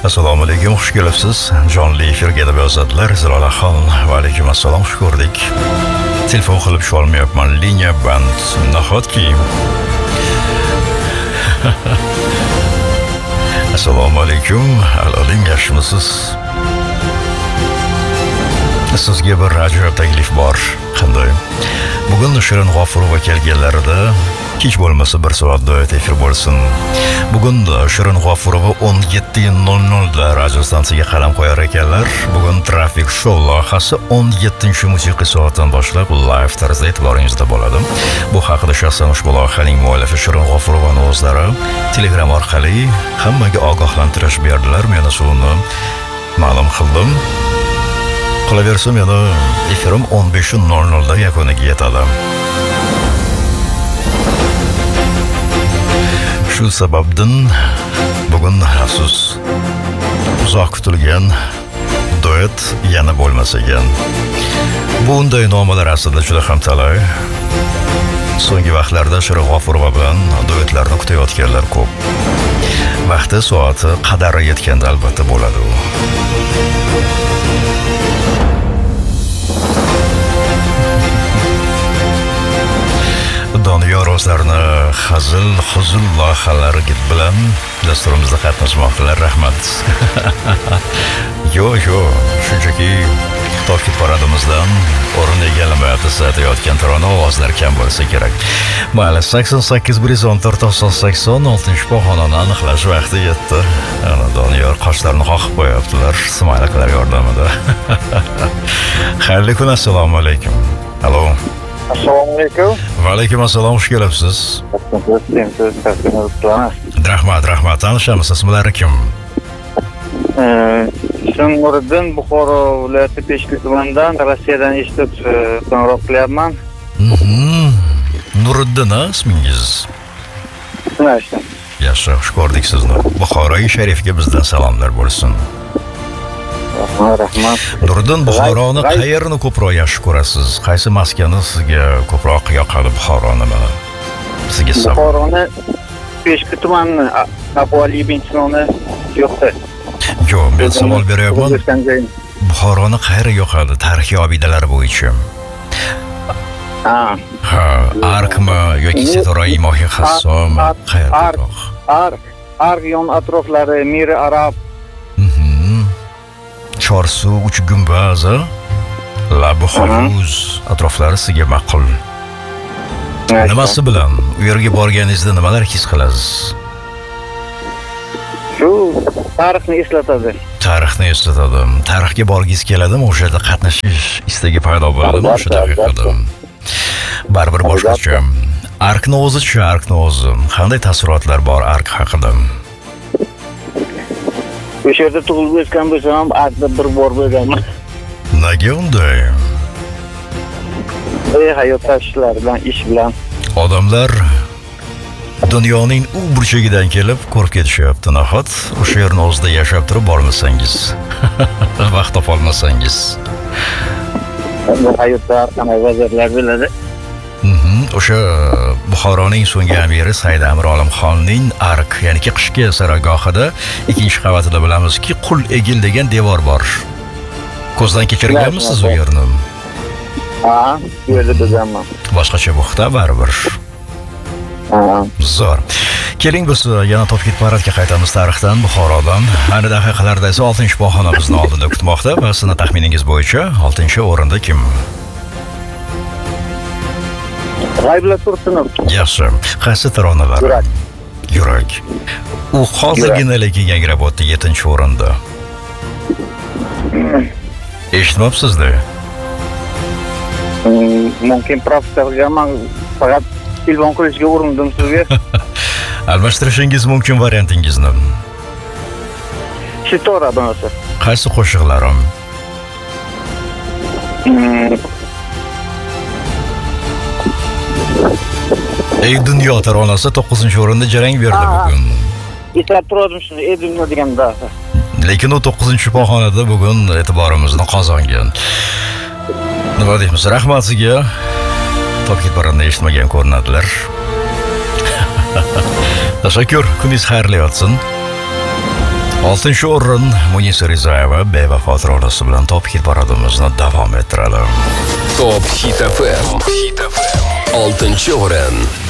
Assalomu alaykum, xush kelibsiz. Jonli efirga deb yozadilar. Zilolaxon. Va alaykum assalom, xush ko'rdik. Telefon qilib sholmayapman, liniya band. Nahotki. Assalomu alaykum. Aloling, yaxshimisiz? Sizga bir ajoyib taklif bor. Qanday? Bugun Shirin G'ofurova kelganlarida kech bo'lmasa 1 soat duet efir bo'lsin. Bugun Shirin G'ofurova 17:00 da radio stansiyaga qalam qo'yar ekanlar. Bugun Traffic Show loyihasi 17-musiqiy soatdan boshlab live tarzda e'tiboringizda bo'ladi. Bu haqida shaxsan ushbu loyihaning muallifi Shirin G'ofurovaning o'zlari Telegram orqali hammaga ogohlantirish berdilar. Men uni ma'lum qildim. Qolaversa, meni efirim 15:00 da yakuniga yetadi. Shu sababdan bugun afsus uzoq kutilgan duet yana bo'lmas ekan. Bunday nomalar aslida juda ham talay. So'nggi vaqtlarda Shirin G'ofurova bilan duetlarni kutayotganlar ko'p. Vaqti soati qadari yetganda albatta bo'ladi u. Doniyor o'zlarini hazil, huzul loyihalari bilan dasturimizda qatnashmoqdalar. Rahmat. Yo'q, shunchaki Tokio paradimizdan o'rin egallamayapti aytayotgan tarona ovozlar kam bo'lsa kerak. Mayli, 88-114-80 pog'onani aniqlash vaqti yetdi. Ana Doniyor qoshlarini qoqib qo'yaptilar smayliklar yordamida. Xayrli kun, assalomu alaykum. Alo. Assalomu alaykum. Va alaykum assalom, xush kelibsiz. Rahmat. Tanishamiz, ismlari kim? Nuriddin, Buxoro viloyati Peshku tumanidan, Rossiyadan eshitib qo'ng'iroq qilyapman. Nuriddin, ismingiz? Yaxshi, xush ko'rdik sizni. Buxoroy Sharifga bizdan salomlar bo'lsin. Rahmat. Nuriddin, Buxoroni qayerni ko'proq yaxshi ko'rasiz? Qaysi maskani sizga ko'proq yoqadi? Buxoronimi? Sizga sabab? Buxoroni Peshku tumani, Aboliy benzini yo'qdi. Yo'q, men savol beryapman. Buxoroni qayeri yoqadi? Tarixiy obidalari bo'yicha. Arkmi yoki Setoray Mohiy Hassomi? Ark yon atroflari, Miri Arab. Chorsu, Uch gumbaz, Labi Hovuz atroflari sizga ma'qul. Nimasi bilan u yerga borganingizda nimalar his qilasiz? Shu tarixni eslatadi. Tarixga borgingiz keladimi? O'sha yerda qatnashish istagi paydo bo'ladimi o'sha daqiqada? Baribir boshqacha. Arkni o'zi qanday taassurotlar bor Ark haqida? O'sha yerda tug'ilib o'sgan bo'lsam, Arkda bir bor bo'lganman. Nega unday? Hayot tashvishlari bilan, ish bilan. Odamlar dunyoning u burchagidan kelib ko'rib ketishyapti. Nahot o'sha yerni o'zida yashab turib bormasangiz, vaqt topolmasangiz. Hayotda har qanday vaziyatlar bo'ladi. O'sha Buxoroning so'nggi amiri Said Amir Olimxonning Ark, ya'ni qishki saroygohida 2-qavatida bilamizki, Qul Egil degan devor bor. Ko'zdan kechirganmisiz u yerni? Bu yerda bilaman. Boshqacha buxta baribir. Zo'r. Keling biz yana Tokio paradga qaytamiz tarixdan, Buxorodan. Ayni daqiqalarda esa 6-pog'ona bizni oldinda kutmoqda va sizning taxminingiz bo'yicha 6-o'rinda kim? G'aybla Tursunov. Yaxshi. Qaysi taronalar? Yurak. U hozirgina lekin yangrab o'tdi 7-o'rinda. Eshitmabsiz-da? Mumkin professorga faqat telefon qilishga urindim sizga. Almashtirishingiz mumkin variantingizni. Shitora bunisi. Qaysi qo'shiqlarim? Ey dunyo taronasi 9-o'rinda jarang berdi bugun. Eslab turdim shuni, ey dunyo deganda. Lekin u 9-pog'onada bugun e'tiborimizni qozongan. Nima deymiz? Rahmat sizga. Tokio paradini eshitmagan ko'rinadilar. Tashakkur, kuningiz xayrli o'tsin. Oltinchi o'rin Munisa Rizayeva bevafo rolasi bilan Top Hit paradimizni davom ettiradi. Top Hit FM. 6-o'rin.